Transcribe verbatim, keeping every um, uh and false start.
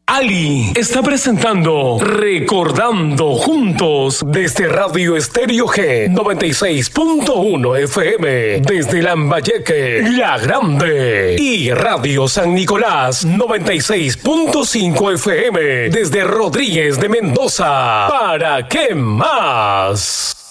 Ali está presentando Recordando Juntos desde Radio Estéreo G noventa y seis punto uno F M desde Lambayeque, La Grande, y Radio San Nicolás noventa y seis punto cinco F M desde Rodríguez de Mendoza. ¿Para qué más?